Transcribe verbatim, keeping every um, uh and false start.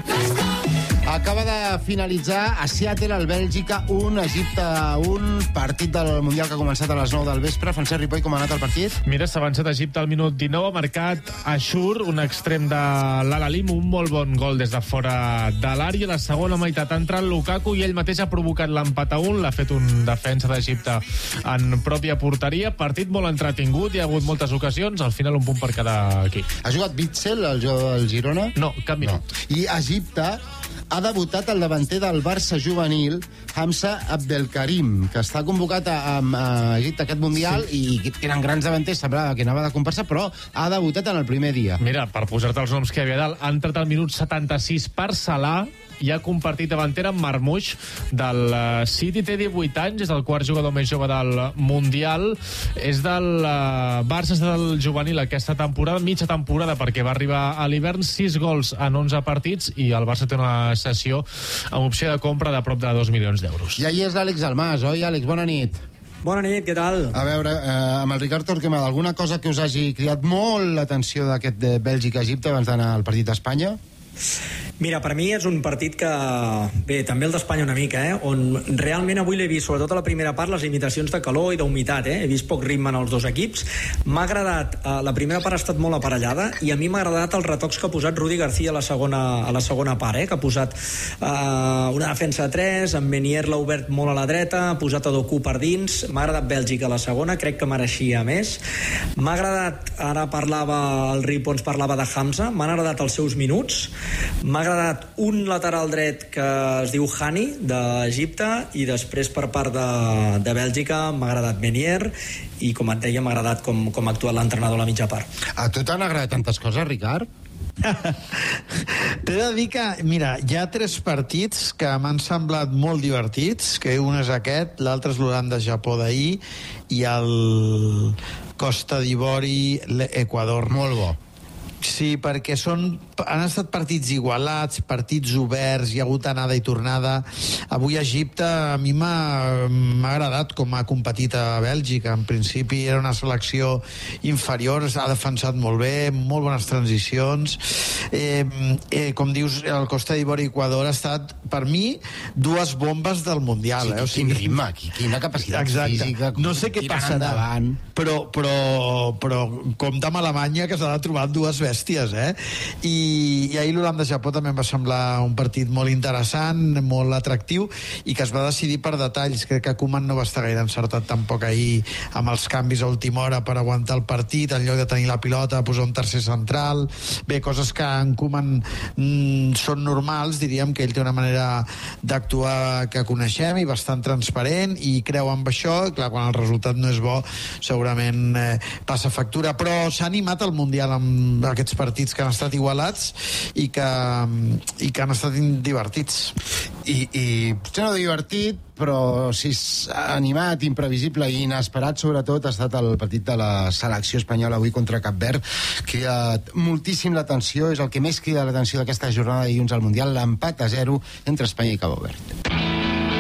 Acaba de finalitzar a Seattle, al Bèlgica, un, Egipte, un partit del Mundial que ha començat a les nou del vespre. Francesc Ripoll, com ha anat el partit? Mira, s'ha avançat Egipte al minut dinou, ha marcat Ashur, un extrem de l'Al-Alim, un molt bon gol des de fora de l'àrea. La segona meitat ha entrat Lukaku i ell mateix ha provocat l'empat a un, l'ha fet un defensa d'Egipte en pròpia porteria. Partit molt entretingut, hi ha hagut moltes ocasions, al final un punt per cada equip. Ha jugat Witsel, el jugador del Girona? No, cap minut. No. I Egipte ha debutat el davanter del Barça juvenil, Hamza Abdelkarim, que està convocat a, a Egipte aquest Mundial, sí. I tenen grans davanters, semblava que anava de comparsa, però ha debutat en el primer dia. Mira, per posar-te els noms que hi havia dalt, ha entrat al minut setanta-sis per Salah, i ha compartit davantera amb Marmoush del City, té divuit anys, és el quart jugador més jove del Mundial, és del uh, Barça, és del juvenil aquesta temporada, mitja temporada, perquè va arribar a l'hivern, sis gols en onze partits, i el Barça té una sessió amb opció de compra de prop de dos milions d'euros. I ahir és l'Àlex Almàs, oi, Àlex? Bona nit. Bona nit, què tal? A veure, eh, amb el Ricard Torquemada, alguna cosa que us hagi cridat molt l'atenció d'aquest de Bèlgica-Egipte abans d'anar al partit d'Espanya? Mira, per mi és un partit que, bé, també el d'Espanya una mica, eh? On realment avui l'he vist, sobretot a la primera part, les limitacions de calor i d'humitat, eh? He vist poc ritme en els dos equips. M'ha agradat, eh, la primera part ha estat molt aparellada, i a mi m'ha agradat els retocs que ha posat Rudi García a la segona, a la segona part, eh? Que ha posat eh, una defensa de tres, amb Menier l'ha obert molt a la dreta, ha posat a Doku per dins. M'ha agradat Bèlgica a la segona, crec que mereixia més. M'ha agradat, ara parlava, el Ripo ens parlava de Hamza, m'han agradat els seus minuts. M'ha agradat un lateral dret que es diu Hani, d'Egipte, i després per part de, de Bèlgica m'ha agradat Menier, i com et deia m'ha agradat com, com ha actuat l'entrenador a la mitja part. A tu t'han agradat tantes coses, Ricard? T'he de dir que, mira, hi ha tres partits que m'han semblat molt divertits, que un és aquest, l'altre és l'Holanda-Japó d'ahir, i el Costa d'Ivori-Equador. Molt bo. Sí, perquè són, han estat partits igualats, partits oberts, hi ha hagut anada i tornada. Avui Egipte a mi m'ha agradat com ha competit a Bèlgica. En principi era una selecció inferior, ha defensat molt bé, molt bones transicions. Eh, eh, com dius, el Costa d'Ivori i Equador ha estat, per mi, dues bombes del Mundial. Sí, eh? O sigui, quin ritme, quina capacitat exacte. Física. No sé què passarà, però, però, però compta amb Alemanya, que s'ha de trobar dues bèsties, eh? I, i ahir l'Holanda-Japó també em va semblar un partit molt interessant, molt atractiu, i que es va decidir per detalls. Crec que Koeman no va estar gaire encertat tampoc ahir amb els canvis a última hora per aguantar el partit, en lloc de tenir la pilota, posar un tercer central. Bé, coses que en Koeman mm, són normals, diríem que ell té una manera d'actuar que coneixem i bastant transparent, i creu amb això. Clar, quan el resultat no és bo, segurament eh, passa factura, però s'ha animat el Mundial amb aquests partits que han estat igualats i que, i que han estat divertits. I, i potser no divertit, però si és animat, imprevisible i inesperat, sobretot, ha estat el partit de la selecció espanyola avui contra Cap Verd, que ha moltíssim l'atenció, és el que més crida l'atenció d'aquesta jornada de dilluns al Mundial, l'empat a zero entre Espanya i Cabo Verd.